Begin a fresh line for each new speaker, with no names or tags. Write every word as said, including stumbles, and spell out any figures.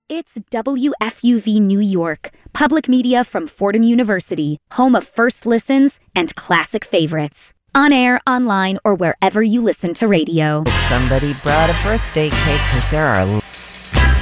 It's W F U V New York, public media from Fordham University, home of first listens and classic favorites. On air, online, or wherever you listen to radio.
Somebody brought a birthday cake because there are